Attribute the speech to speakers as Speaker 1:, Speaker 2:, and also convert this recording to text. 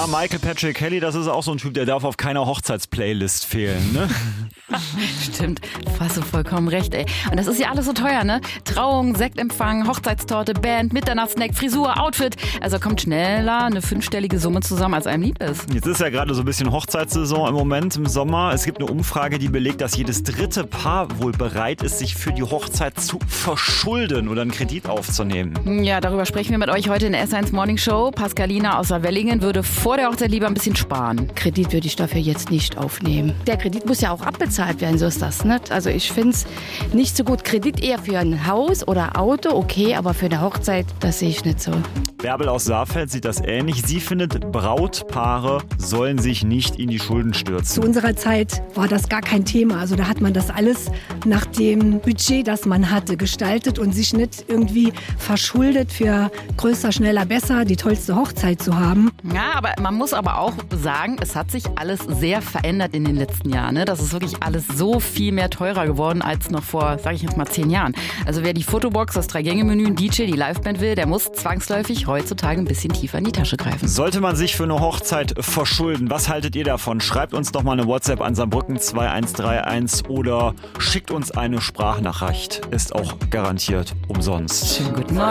Speaker 1: Ja, Michael Patrick Kelly, das ist auch so ein Typ, der darf auf keiner Hochzeitsplaylist fehlen, ne?
Speaker 2: Stimmt, hast du vollkommen recht, ey. Und das ist ja alles so teuer, ne? Trauung, Sektempfang, Hochzeitstorte, Band, Mitternachtssnack, Frisur, Outfit. Also kommt schneller eine 5-stellige Summe zusammen, als einem lieb ist.
Speaker 1: Jetzt ist ja gerade so ein bisschen Hochzeitssaison im Moment im Sommer. Es gibt eine Umfrage, die belegt, dass jedes dritte Paar wohl bereit ist, sich für die Hochzeit zu verschulden oder einen Kredit aufzunehmen.
Speaker 2: Ja, darüber sprechen wir mit euch heute in der S1 Morning Show. Pascalina aus Wellingen würde vor der Hochzeit lieber ein bisschen sparen.
Speaker 3: Kredit würde ich dafür jetzt nicht aufnehmen. Der Kredit muss ja auch abbezahlt werden, so ist das nicht. Also ich finde es nicht so gut. Kredit eher für ein Haus oder Auto, okay, aber für eine Hochzeit, das sehe ich nicht so.
Speaker 1: Bärbel aus Saarfeld sieht das ähnlich. Sie findet, Brautpaare sollen sich nicht in die Schulden stürzen.
Speaker 4: Zu unserer Zeit war das gar kein Thema. Also da hat man das alles nach dem Budget, das man hatte, gestaltet und sich nicht irgendwie verschuldet für größer, schneller, besser, die tollste Hochzeit zu haben.
Speaker 2: Ja, aber man muss aber auch sagen, es hat sich alles sehr verändert in den letzten Jahren. Ne? Das ist wirklich alles so viel mehr teurer geworden als noch vor, sage ich jetzt mal, 10 Jahren. Also wer die Fotobox, das 3-Gänge-Menü, ein DJ, die Liveband will, der muss zwangsläufig heutzutage ein bisschen tiefer in die Tasche greifen.
Speaker 1: Sollte man sich für eine Hochzeit verschulden? Was haltet ihr davon? Schreibt uns doch mal eine WhatsApp an Saarbrücken 2131 oder schickt uns eine Sprachnachricht. Ist auch garantiert umsonst.
Speaker 2: Schönen guten Morgen.